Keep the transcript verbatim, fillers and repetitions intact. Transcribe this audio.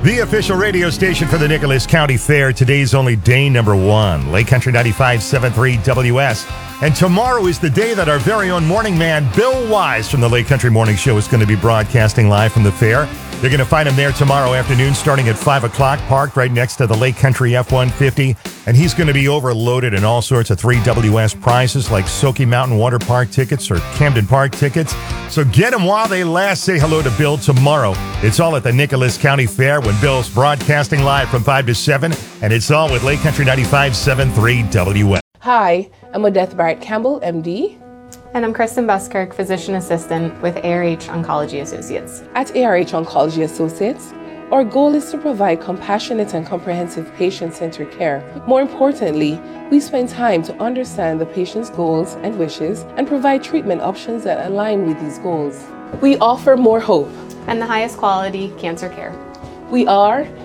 The official radio station for the Nicholas County Fair. Today's only day number one. Lake Country ninety-five point seven three W S. And tomorrow is the day that our very own morning man, Bill Wise from the Lake Country Morning Show, is going to be broadcasting live from the fair. You're going to find him there tomorrow afternoon starting at five o'clock, parked right next to the Lake Country F one fifty. And he's going to be overloaded in all sorts of three W S prizes like Soaky Mountain Water Park tickets or Camden Park tickets. So get them while they last. Say hello to Bill tomorrow. It's all at the Nicholas County Fair when Bill's broadcasting live from five to seven. And it's all with Lake Country ninety-five point seven three W S. Hi, I'm Odette Barrett Campbell, M D. And I'm Kristen Buskirk, Physician Assistant with A R H Oncology Associates. At A R H Oncology Associates, our goal is to provide compassionate and comprehensive patient-centered care. More importantly, we spend time to understand the patient's goals and wishes and provide treatment options that align with these goals. We offer more hope And the highest quality cancer care. We are